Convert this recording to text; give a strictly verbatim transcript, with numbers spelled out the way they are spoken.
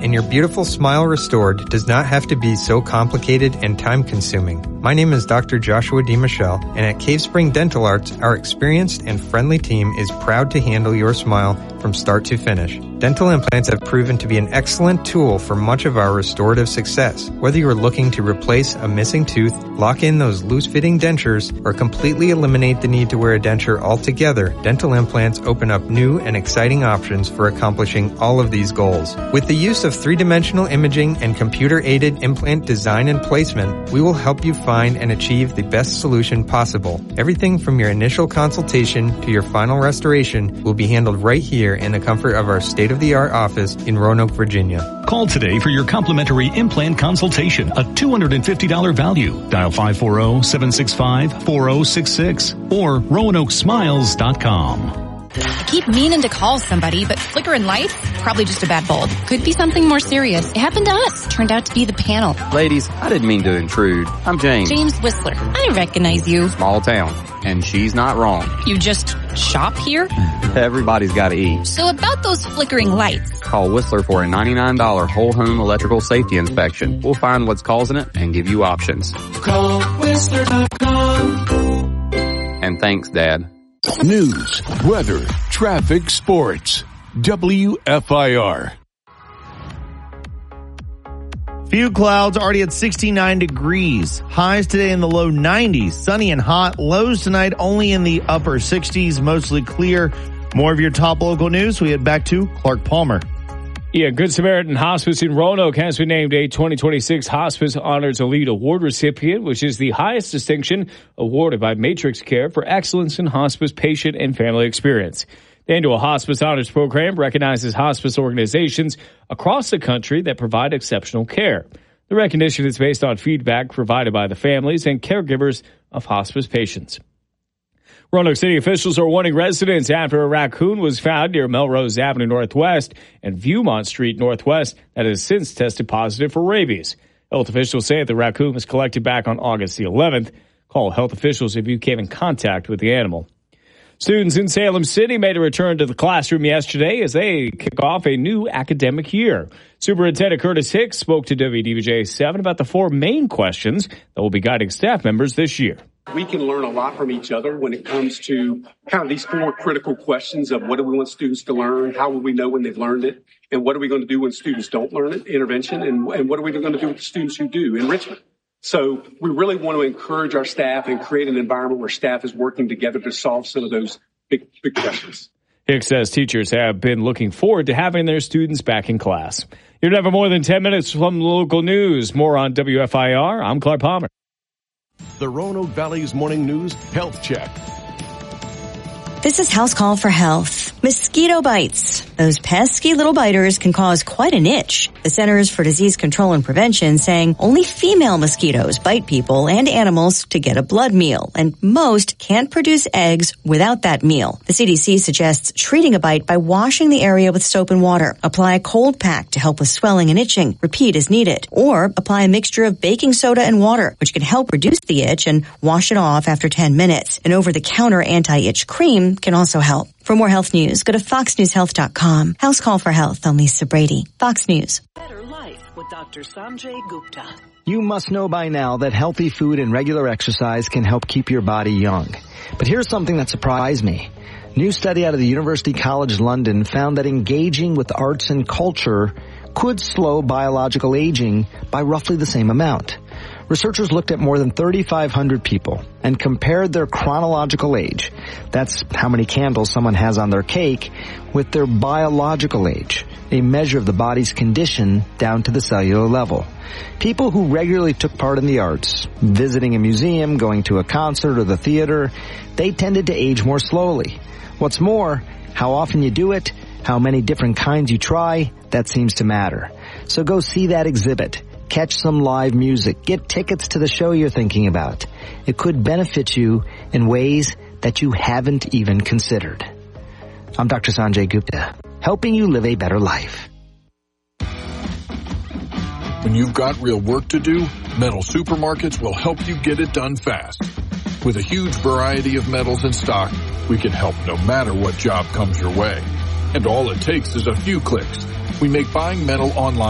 and your beautiful smile restored does not have to be so complicated and time-consuming. My name is Doctor Joshua D. Michelle, and at Cave Spring Dental Arts, our experienced and friendly team is proud to handle your smile from start to finish. Dental implants have proven to be an excellent tool for much of our restorative success. Whether you're looking to replace a missing tooth, lock in those loose-fitting dentures, or completely eliminate the need to wear a denture altogether, dental implants open up new and exciting options for accomplishing all of these goals. With the use of three-dimensional imaging and computer-aided implant design and placement, we will help you find and achieve the best solution possible. Everything from your initial consultation to your final restoration will be handled right here in the comfort of our state-of-the-art office in Roanoke, Virginia. Call today for your complimentary implant consultation, a two hundred fifty dollars value. Dial five four zero, seven six five, four zero six six or roanoke smiles dot com. I keep meaning to call somebody, but flickering lights? Probably just a bad bulb. Could be something more serious. It happened to us. Turned out to be the panel. Ladies, I didn't mean to intrude. I'm James. James Whistler. I recognize you. Small town. And she's not wrong. You just shop here? Everybody's gotta eat. So about those flickering lights. Call Whistler for a ninety-nine dollars whole home electrical safety inspection. We'll find what's causing it and give you options. Call Whistler dot com. And thanks, Dad. News, weather, traffic, sports. W F I R. Few clouds, already at sixty-nine degrees. Highs today in the low nineties. Sunny and hot. Lows tonight only in the upper sixties. Mostly clear. More of your top local news. We head back to Clark Palmer. Yeah, Good Samaritan Hospice in Roanoke has been named a twenty twenty-six Hospice Honors Elite Award recipient, which is the highest distinction awarded by Matrix Care for excellence in hospice patient and family experience. The annual Hospice Honors Program recognizes hospice organizations across the country that provide exceptional care. The recognition is based on feedback provided by the families and caregivers of hospice patients. Roanoke City officials are warning residents after a raccoon was found near Melrose Avenue Northwest and Viewmont Street Northwest that has since tested positive for rabies. Health officials say the raccoon was collected back on August the eleventh. Call health officials if you came in contact with the animal. Students in Salem City made a return to the classroom yesterday as they kick off a new academic year. Superintendent Curtis Hicks spoke to W D V J seven about the four main questions that will be guiding staff members this year. We can learn a lot from each other when it comes to kind of these four critical questions of what do we want students to learn, how will we know when they've learned it, and what are we going to do when students don't learn it, intervention, and, and what are we going to do with the students who do, enrichment. So we really want to encourage our staff and create an environment where staff is working together to solve some of those big, big questions. Hicks says teachers have been looking forward to having their students back in class. You're never more than ten minutes from local news. More on W F I R. I'm Clark Palmer. The Roanoke Valley's Morning News Health Check. This is House Call for Health. Mosquito bites. Those pesky little biters can cause quite an itch. The Centers for Disease Control and Prevention saying only female mosquitoes bite people and animals to get a blood meal, and most can't produce eggs without that meal. The C D C suggests treating a bite by washing the area with soap and water. Apply a cold pack to help with swelling and itching. Repeat as needed. Or apply a mixture of baking soda and water, which can help reduce the itch and wash it off after ten minutes. An over-the-counter anti-itch cream can also help. For more health news, go to fox news health dot com. House Call for Health. I'm Lisa Brady. Fox News. Better life with Doctor Sanjay Gupta. You must know by now that healthy food and regular exercise can help keep your body young. But here's something that surprised me. New study out of the University College London found that engaging with arts and culture could slow biological aging by roughly the same amount. Researchers looked at more than thirty-five hundred people and compared their chronological age, that's how many candles someone has on their cake, with their biological age, a measure of the body's condition down to the cellular level. People who regularly took part in the arts, visiting a museum, going to a concert or the theater, they tended to age more slowly. What's more, how often you do it, how many different kinds you try, that seems to matter. So go see that exhibit. Catch some live music. Get tickets to the show you're thinking about. It could benefit you in ways that you haven't even considered. I'm Doctor Sanjay Gupta, helping you live a better life. When you've got real work to do, Metal Supermarkets will help you get it done fast. With a huge variety of metals in stock, we can help no matter what job comes your way. And all it takes is a few clicks. We make buying metal online